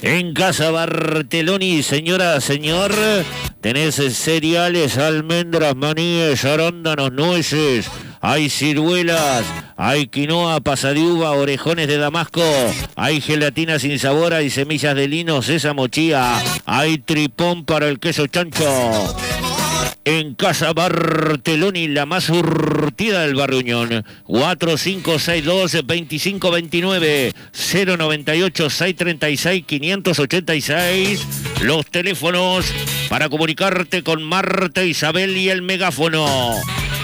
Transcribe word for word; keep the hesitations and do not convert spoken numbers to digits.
En Casa Bartelloni, señora, señor, tenés cereales, almendras, maníes, arándanos, nueces, hay ciruelas, hay quinoa, pasa de uva, orejones de damasco, hay gelatina sin sabor, hay semillas de lino, sésamo, chía, hay tripón para el queso chancho. En Casa Bartelloni, la más surtida del barrio Unión. cuatro cinco seis dos, dos cinco dos nueve, cero noventa y ocho, seiscientos treinta y seis, quinientos ochenta y seis. Los teléfonos para comunicarte con Marta Isabel y el megáfono.